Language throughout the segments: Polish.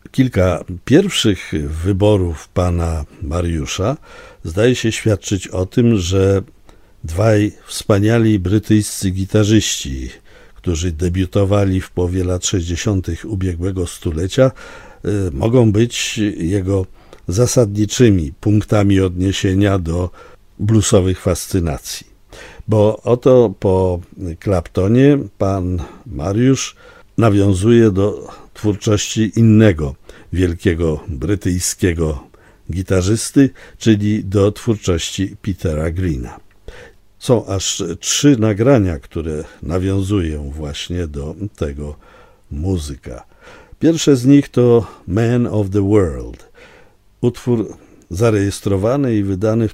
Kilka pierwszych wyborów pana Mariusza zdaje się świadczyć o tym, że dwaj wspaniali brytyjscy gitarzyści, którzy debiutowali w połowie lat 60. ubiegłego stulecia, mogą być jego zasadniczymi punktami odniesienia do bluesowych fascynacji. Bo oto po Claptonie pan Mariusz nawiązuje do twórczości innego wielkiego brytyjskiego gitarzysty, czyli do twórczości Petera Greena. Są aż 3 nagrania, które nawiązują właśnie do tego muzyka. Pierwsze z nich to Man of the World, utwór zarejestrowany i wydany w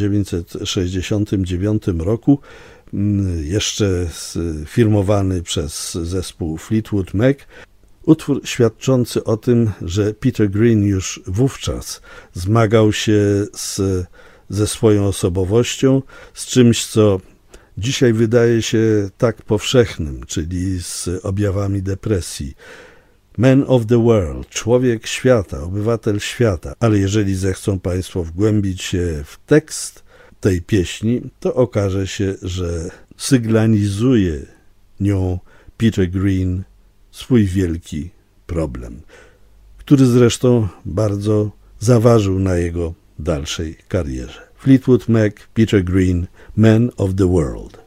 1969 roku, jeszcze firmowany przez zespół Fleetwood Mac. Utwór świadczący o tym, że Peter Green już wówczas zmagał się ze swoją osobowością, z czymś, co dzisiaj wydaje się tak powszechnym, czyli z objawami depresji. Man of the world, człowiek świata, obywatel świata. Ale jeżeli zechcą Państwo wgłębić się w tekst tej pieśni, to okaże się, że sygnalizuje nią Peter Green swój wielki problem, który zresztą bardzo zaważył na jego dalszej karierze. Fleetwood Mac, Peter Green, Man of the World.